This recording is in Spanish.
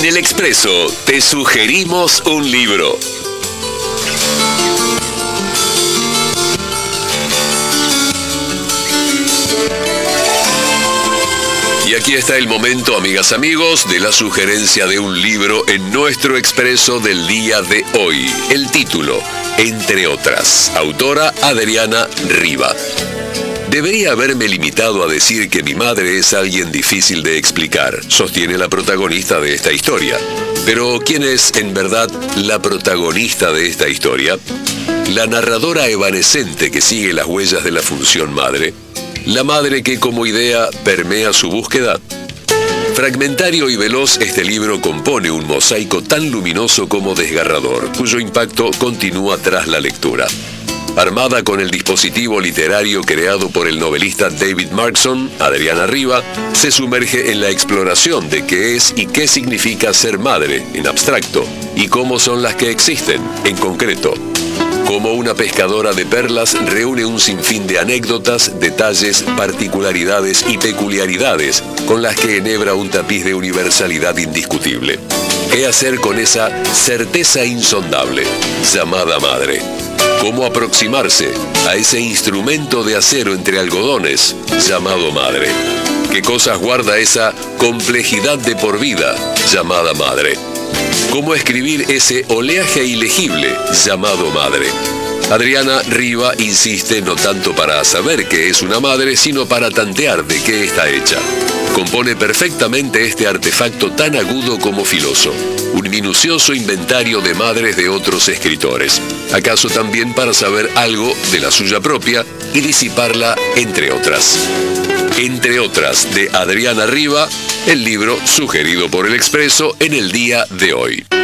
En El Expreso te sugerimos un libro. Y aquí está el momento, amigas, amigos, de la sugerencia de un libro en nuestro Expreso del día de hoy. El título, Entre otras. Autora Adriana Riva. Debería haberme limitado a decir que mi madre es alguien difícil de explicar, sostiene la protagonista de esta historia. Pero, ¿quién es en verdad la protagonista de esta historia? La narradora evanescente que sigue las huellas de la función madre. La madre que como idea permea su búsqueda. Fragmentario y veloz, este libro compone un mosaico tan luminoso como desgarrador, cuyo impacto continúa tras la lectura. Armada con el dispositivo literario creado por el novelista David Markson, Adriana Riva se sumerge en la exploración de qué es y qué significa ser madre, en abstracto, y cómo son las que existen, en concreto. Como una pescadora de perlas, reúne un sinfín de anécdotas, detalles, particularidades y peculiaridades con las que enhebra un tapiz de universalidad indiscutible. ¿Qué hacer con esa certeza insondable, llamada madre? ¿Cómo aproximarse a ese instrumento de acero entre algodones, llamado madre? ¿Qué cosas guarda esa complejidad de por vida, llamada madre? ¿Cómo escribir ese oleaje ilegible, llamado madre? Adriana Riva insiste no tanto para saber qué es una madre, sino para tantear de qué está hecha. Compone perfectamente este artefacto tan agudo como filoso, un minucioso inventario de madres de otros escritores. ¿Acaso también para saber algo de la suya propia y disiparla entre otras? Entre otras, de Adriana Riva, el libro sugerido por El Expreso en el día de hoy.